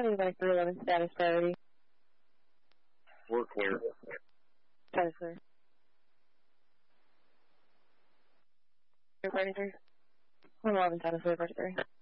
Atlantic 311 status priority. We're clear. Status clear. Party 3. 111 status clear, party 3.